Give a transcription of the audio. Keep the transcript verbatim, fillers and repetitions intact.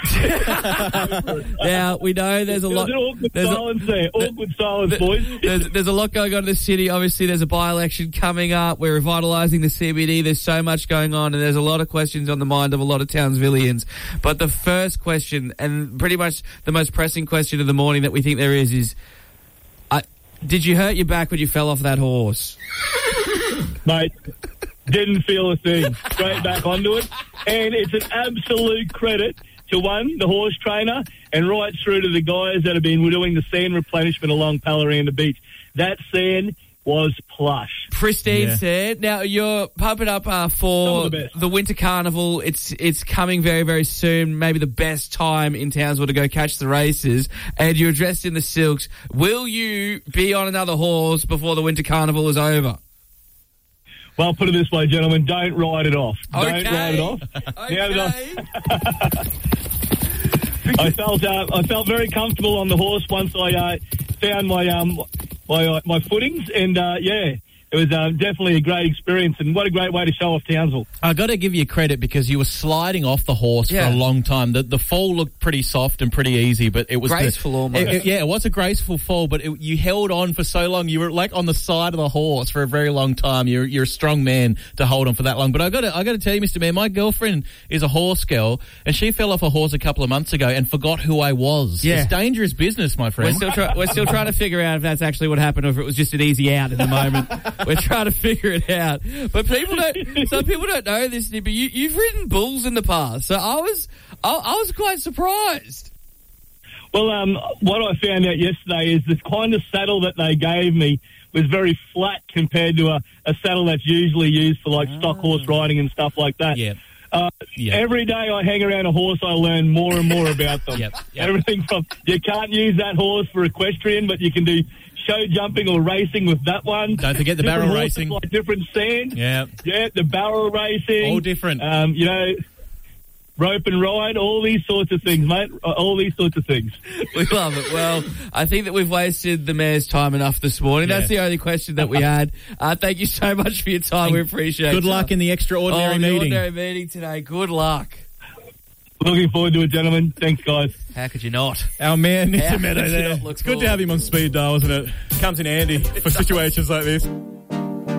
Now, we know there's a lot... There's an awkward there's silence a, there. Awkward silence, boys. There's, there's a lot going on in the city. Obviously, there's a by-election coming up. We're revitalising the C B D. There's so much going on, and there's a lot of questions on the mind of a lot of Townsvillians. But the first question, and pretty much the most pressing question of the morning that we think there is, is... Uh, did you hurt your back when you fell off that horse? Mate, didn't feel a thing. Straight back onto it. And it's an absolute credit to, one, the horse trainer, and right through to the guys that have been doing the sand replenishment along Palaranda Beach. That sand was plush. Pristine Yeah. sand. Now, you're pumping up uh, for Some of the best. the Winter Carnival. It's it's coming very, very soon. Maybe the best time in Townsville to go catch the races. And you're dressed in the silks. Will you be on another horse before the Winter Carnival is over? Well, put it this way, gentlemen, don't write it off. Okay. Don't write it off. Now that I, I felt uh, I felt very comfortable on the horse once I uh, found my um my uh, my footings, and uh, yeah, it was uh, definitely a great experience, and what a great way to show off Townsville. I got to give you credit because you were sliding off the horse Yeah. for a long time. The the fall looked pretty soft and pretty easy, but it was Graceful the, almost. it- it- yeah, it was a graceful fall, but it, you held on for so long. You were like on the side of the horse for a very long time. You're you're a strong man to hold on for that long. But I got to I got to tell you, Mister Mayor, my girlfriend is a horse girl, and she fell off a horse a couple of months ago and forgot who I was. Yeah. It's dangerous business, my We're friend. still, try- we're still trying to figure out if that's actually what happened or if it was just an easy out in the moment. We're trying to figure it out. But people don't, some people don't know this, but you, you've ridden bulls in the past. So I was, I, I was quite surprised. Well, um, what I found out yesterday is the kind of saddle that they gave me was very flat compared to a, a saddle that's usually used for like stock horse riding and stuff like that. Yeah. Uh, Yeah. Every day I hang around a horse, I learn more and more about them. Yep, yep. Everything from, you can't use that horse for equestrian, but you can do show jumping or racing with that one. Don't forget the Different barrel horses racing. like different sand. Yeah. Yeah, the barrel racing. All different. Um, you know, rope and ride, all these sorts of things, mate. All these sorts of things. We love it. Well, I think that we've wasted the mayor's time enough this morning. That's Yeah. the only question that we had. Uh, thank you so much for your time. We appreciate it. Good luck in the extraordinary oh, the meeting. ordinary meeting today. Good luck. Looking forward to it, gentlemen. Thanks, guys. How could you not? Our man, How Mister Meadow could you there. not look It's good to forward? have him on speed dial, isn't it? Comes in handy for situations like this.